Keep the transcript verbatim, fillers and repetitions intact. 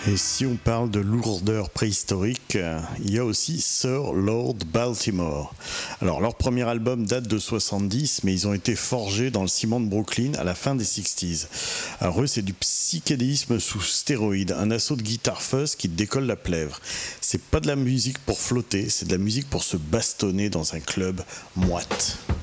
Et si on parle de lourdeur préhistorique, euh, il y a aussi Sir Lord Baltimore. Alors leur premier album date de soixante-dix, mais ils ont été forgés dans le ciment de Brooklyn à la fin des soixante. Alors eux, c'est du psychédélisme sous stéroïdes, un assaut de guitare fuzz qui décolle la plèvre. C'est pas de la musique pour flotter, c'est de la musique pour se bastonner dans un club moite.